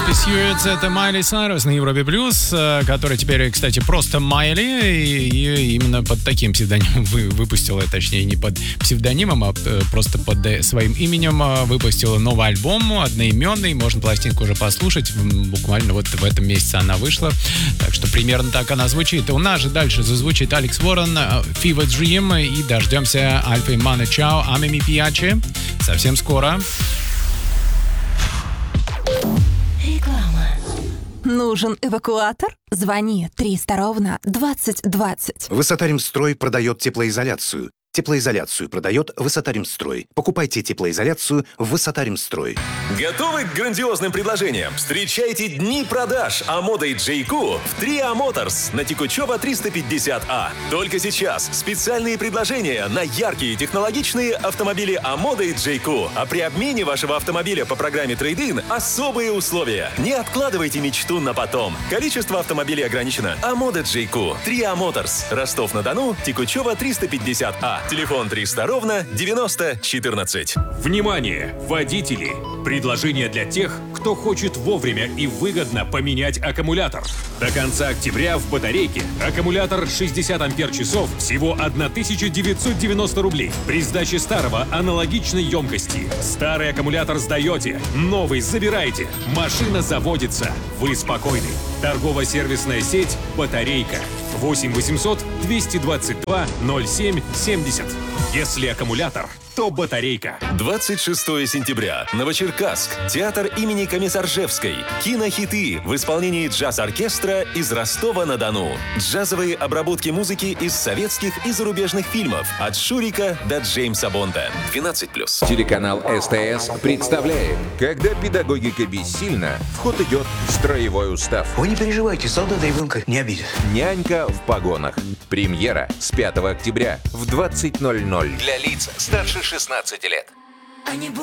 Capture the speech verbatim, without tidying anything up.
Письюец, это Майли Сайрус на Европе Плюс, который теперь, кстати, просто Майли, и именно под таким псевдонимом выпустила, точнее, не под псевдонимом, а просто под своим именем выпустила новый альбом, одноименный, можно пластинку уже послушать, буквально вот в этом месяце она вышла, так что примерно так она звучит. У нас же дальше зазвучит Алекс Уоррен, Fever Dream, и дождемся Альфа и Мано Чао, Амими Пиачи совсем скоро. Реклама. Нужен эвакуатор? Звони триста ровно двадцать двадцать. Высотаримстрой продает теплоизоляцию. Теплоизоляцию продает Высотаримстрой. Покупайте теплоизоляцию в Высотаримстрой. Готовы к грандиозным предложениям? Встречайте дни продаж Амода и Джейку в три а Motors на Текучева триста пятьдесят А. Только сейчас специальные предложения на яркие технологичные автомобили Амода и Джейку. А при обмене вашего автомобиля по программе Трейд-ин особые условия. Не откладывайте мечту на потом. Количество автомобилей ограничено. Амода Джейку. три а Motors. Ростов-на-Дону. Текучева триста пятьдесят А. Телефон триста ровно девяносто четырнадцать. Внимание, водители! Предложение для тех, кто хочет вовремя и выгодно поменять аккумулятор. До конца октября в батарейке аккумулятор шестьдесят ампер-часов всего тысяча девятьсот девяносто рублей. При сдаче старого аналогичной емкости. Старый аккумулятор сдаете, новый забираете. Машина заводится. Вы спокойны. Торгово-сервисная сеть «Батарейка». восемь восемьсот двести двадцать два ноль семь семьдесят. Если аккумулятор, то батарейка. двадцать шестого сентября. Новочеркасск. Театр имени Комиссаржевской. Кинохиты в исполнении джаз-оркестра из Ростова-на-Дону. Джазовые обработки музыки из советских и зарубежных фильмов. От Шурика до Джеймса Бонда. двенадцать плюс. Телеканал СТС представляет. Когда педагогика бессильна, в ход идет строевой устав. Вы не переживайте, солдата ребенка не обидит. Нянька в погонах. Премьера с пятого октября в двадцать ноль ноль. Для лиц старше шестнадцати лет. Они